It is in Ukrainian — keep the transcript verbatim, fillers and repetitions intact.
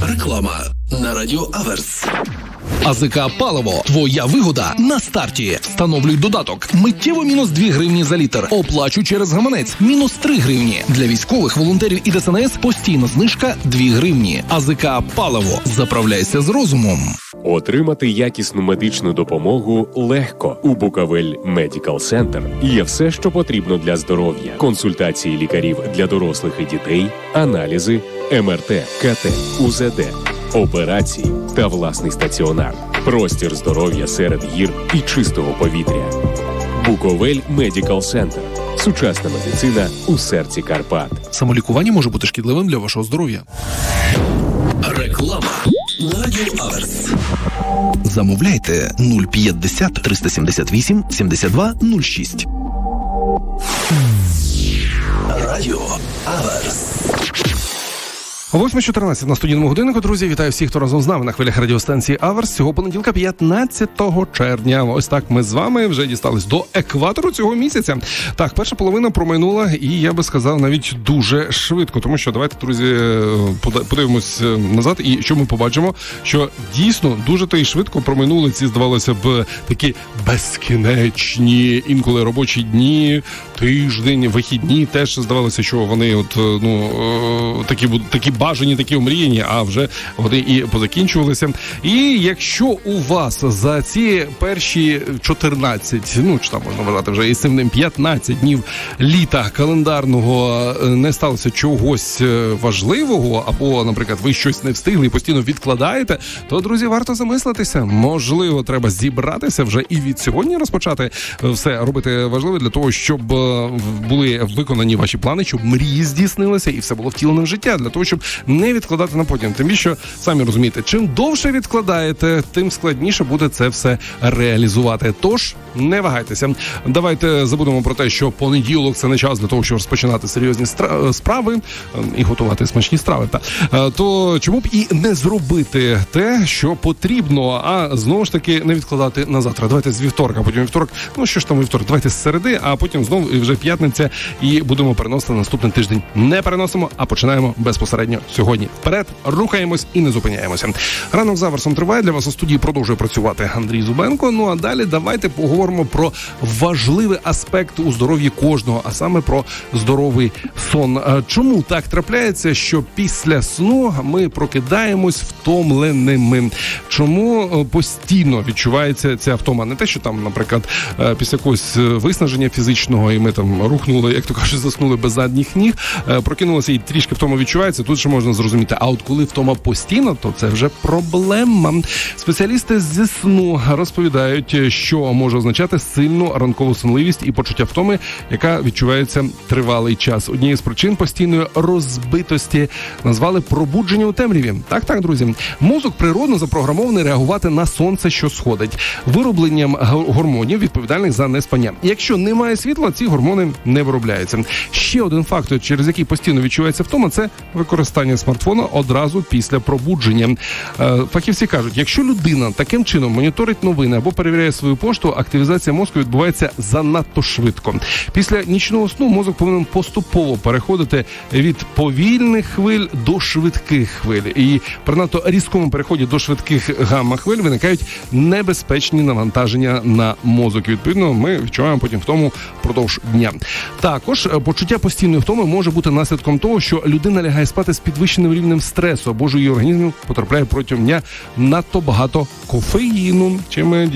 Реклама на Радіо Аверс. АЗК «Паливо». Твоя вигода на старті. Встановлюй додаток. Миттєво мінус дві гривні за літр. Оплачуй через гаманець. Мінус три гривні. Для військових, волонтерів і ДСНС постійна знижка дві гривні. АЗК «Паливо». Заправляйся з розумом. Отримати якісну медичну допомогу легко. У Буковель Медикал Центр є все, що потрібно для здоров'я. Консультації лікарів для дорослих і дітей, аналізи, ем ер те, ка те, у зет де, операції та власний стаціонар. Простір здоров'я серед гір і чистого повітря. Буковель Медикал Центр. Сучасна медицина у серці Карпат. Самолікування може бути шкідливим для вашого здоров'я. Реклама на Радіо Аверс. Замовляйте нуль п'ятдесят триста сімдесят вісім сімдесят два нуль шість. Радіо Аверс. восьма чотирнадцять на студійному годиннику. Друзі, вітаю всіх, хто разом з нами на хвилях радіостанції Аверс. Цього понеділка, п'ятнадцятого червня. Ось так ми з вами вже дістались до екватору цього місяця. Так, перша половина промайнула, і я би сказав, навіть дуже швидко. Тому що давайте, друзі, подивимось назад, і що ми побачимо, що дійсно дуже то і швидко промайнули ці, здавалося б, такі безкінечні інколи робочі дні, тиждень, вихідні. Теж здавалося, що вони от, ну, такі будуть, такі бажані, такі омріяні, а вже вони і позакінчувалися. І якщо у вас за ці перші чотирнадцять, ну, чи там можна вважати вже і сімним п'ятнадцять днів літа календарного не сталося чогось важливого, або, наприклад, ви щось не встигли і постійно відкладаєте, то, друзі, варто замислитися. Можливо, треба зібратися вже і від сьогодні розпочати все робити важливе для того, щоб були виконані ваші плани, щоб мрії здійснилися і все було втілено в життя, для того, щоб не відкладати на потім. Тим більше, самі розумієте, чим довше відкладаєте, тим складніше буде це все реалізувати. Тож, не вагайтеся. Давайте забудемо про те, що понеділок – це не час для того, щоб розпочинати серйозні справи і готувати смачні страви. Та. То чому б і не зробити те, що потрібно, а знову ж таки не відкладати на завтра. Давайте з вівторка, а потім вівторок, ну що ж там вівторок, давайте з середи, а потім знову вже п'ятниця і будемо переносити наступний тиждень. Не переносимо, а починаємо безпосередньо сьогодні. Вперед, рухаємось і не зупиняємося. Ранок з Аверсом триває. Для вас у студії продовжує працювати Андрій Зубенко. Ну а далі давайте поговоримо про важливий аспект у здоров'ї кожного, а саме про здоровий сон. Чому так трапляється, що після сну ми прокидаємось втомленими? Чому постійно відчувається ця втома? Не те, що там, наприклад, після якогось виснаження фізичного і ми там рухнули, як то кажуть, заснули без задніх ніг, прокинулися і трішки втома відчувається, тут ще можна зрозуміти. А от коли втома постійно, то це вже проблема. Спеціалісти зі сну розповідають, що може означати сильну ранкову сонливість і почуття втоми, яка відчувається тривалий час. Однією з причин постійної розбитості назвали пробудження у темряві. Так-так, друзі. Мозок природно запрограмований реагувати на сонце, що сходить, виробленням гормонів, відповідальних за неспання. Якщо немає світла, ці гормони не виробляються. Ще один фактор, через який постійно відчувається втома, це використання смартфона одразу після пробудження. Фахівці кажуть, якщо людина таким чином моніторить новини або перевіряє свою пошту, активізація мозку відбувається занадто швидко. Після нічного сну мозок повинен поступово переходити від повільних хвиль до швидких хвиль. І при надто різкому переході до швидких гамма-хвиль виникають небезпечні навантаження на мозок. І, відповідно, ми відчуваємо потім втому впродовж дня. Також почуття постійної втоми може бути наслідком того, що людина лягає спати з підвищеним рівнем стресу, або ж у її організмі потрапляє протягом дня надто багато кофеїну, чим